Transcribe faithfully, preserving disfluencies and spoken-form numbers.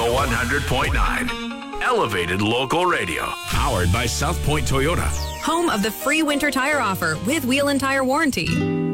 Radio one hundred point nine. Elevated local radio. Powered by South Point Toyota. Home of the free winter tire offer with wheel and tire warranty.